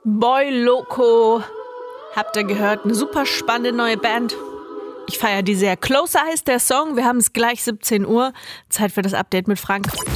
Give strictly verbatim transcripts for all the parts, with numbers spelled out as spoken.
Boy Loco. Habt ihr gehört? Eine super spannende neue Band. Ich feiere die sehr. Closer heißt der Song. Wir haben es gleich siebzehn Uhr. Zeit für das Update mit Frank. M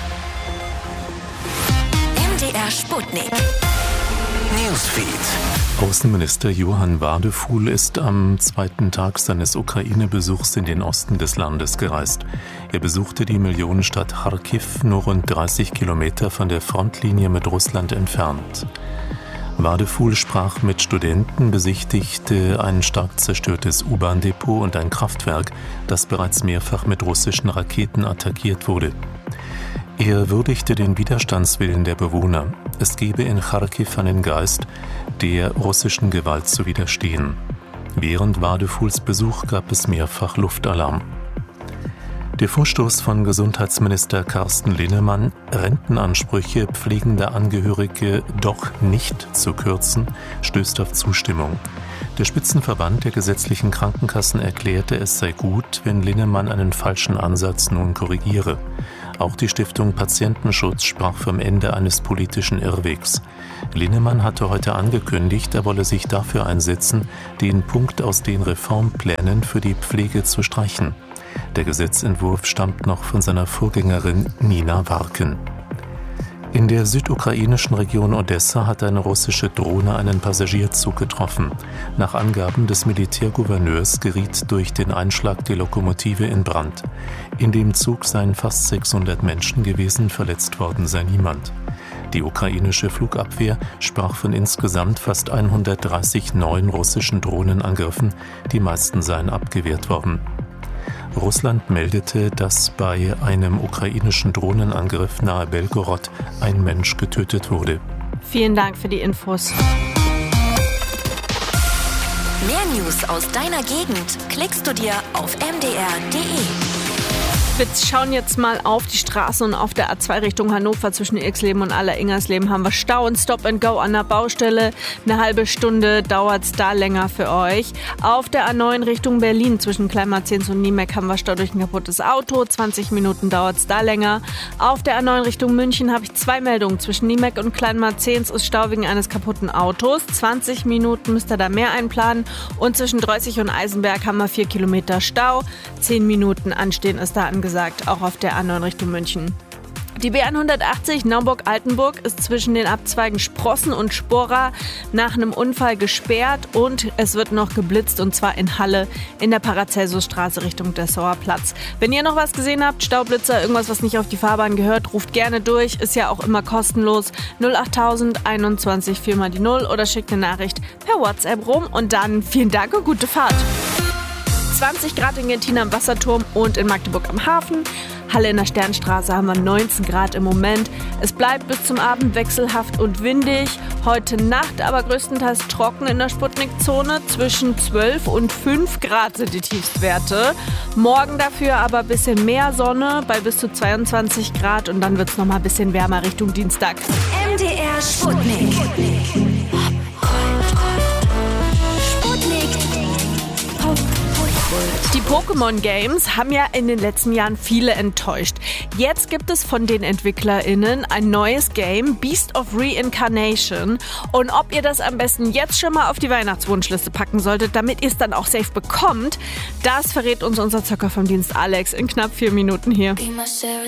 D R Sputnik. Newsfeed. Außenminister Johann Wadefuhl ist am zweiten Tag seines Ukraine-Besuchs in den Osten des Landes gereist. Er besuchte die Millionenstadt Charkiw, nur rund dreißig Kilometer von der Frontlinie mit Russland entfernt. Wadefuhl sprach mit Studenten, besichtigte ein stark zerstörtes U-Bahn-Depot und ein Kraftwerk, das bereits mehrfach mit russischen Raketen attackiert wurde. Er würdigte den Widerstandswillen der Bewohner. Es gebe in Charkiw einen Geist, der russischen Gewalt zu widerstehen. Während Wadefuhls Besuch gab es mehrfach Luftalarm. Der Vorstoß von Gesundheitsminister Carsten Linnemann, Rentenansprüche pflegender Angehörige doch nicht zu kürzen, stößt auf Zustimmung. Der Spitzenverband der gesetzlichen Krankenkassen erklärte, es sei gut, wenn Linnemann einen falschen Ansatz nun korrigiere. Auch die Stiftung Patientenschutz sprach vom Ende eines politischen Irrwegs. Linnemann hatte heute angekündigt, er wolle sich dafür einsetzen, den Punkt aus den Reformplänen für die Pflege zu streichen. Der Gesetzentwurf stammt noch von seiner Vorgängerin Nina Warken. In der südukrainischen Region Odessa hat eine russische Drohne einen Passagierzug getroffen. Nach Angaben des Militärgouverneurs geriet durch den Einschlag die Lokomotive in Brand. In dem Zug seien fast sechshundert Menschen gewesen, verletzt worden sei niemand. Die ukrainische Flugabwehr sprach von insgesamt fast hundertdreißig neuen russischen Drohnenangriffen, die meisten seien abgewehrt worden. Russland meldete, dass bei einem ukrainischen Drohnenangriff nahe Belgorod ein Mensch getötet wurde. Vielen Dank für die Infos. Mehr News aus deiner Gegend klickst du dir auf m d r punkt d e. Wir schauen jetzt mal auf die Straße und auf der A zwei Richtung Hannover zwischen Irxleben und Aller-Ingersleben haben wir Stau und Stop and Go an der Baustelle. Eine halbe Stunde dauert es da länger für euch. Auf der A neun Richtung Berlin zwischen Kleinmarzens und Niemek haben wir Stau durch ein kaputtes Auto. zwanzig Minuten dauert es da länger. Auf der A neun Richtung München habe ich zwei Meldungen. Zwischen Niemek und Kleinmarzens ist Stau wegen eines kaputten Autos. zwanzig Minuten müsst ihr da mehr einplanen. Und zwischen Dreußig und Eisenberg haben wir vier Kilometer Stau. zehn Minuten anstehen ist da angesagt. Gesagt, auch auf der A neun Richtung München. Die B hundertachtzig Naumburg-Altenburg ist zwischen den Abzweigen Sprossen und Spora nach einem Unfall gesperrt und es wird noch geblitzt und zwar in Halle in der Paracelsusstraße Richtung Dessauer Platz. Wenn ihr noch was gesehen habt, Staublitzer, irgendwas, was nicht auf die Fahrbahn gehört, ruft gerne durch, ist ja auch immer kostenlos. null achttausend einundzwanzig vier mal die null oder schickt eine Nachricht per WhatsApp rum und dann vielen Dank und gute Fahrt. zwanzig Grad in Gentina am Wasserturm und in Magdeburg am Hafen. Halle in der Sternstraße haben wir neunzehn Grad im Moment. Es bleibt bis zum Abend wechselhaft und windig. Heute Nacht aber größtenteils trocken in der Sputnik-Zone. Zwischen zwölf und fünf Grad sind die Tiefstwerte. Morgen dafür aber ein bisschen mehr Sonne bei bis zu zweiundzwanzig Grad und dann wird es nochmal ein bisschen wärmer Richtung Dienstag. M D R Sputnik. Die Pokémon Games haben ja in den letzten Jahren viele enttäuscht. Jetzt gibt es von den EntwicklerInnen ein neues Game, Beast of Reincarnation. Und ob ihr das am besten jetzt schon mal auf die Weihnachtswunschliste packen solltet, damit ihr es dann auch safe bekommt, das verrät uns unser Zocker vom Dienst Alex in knapp vier Minuten hier.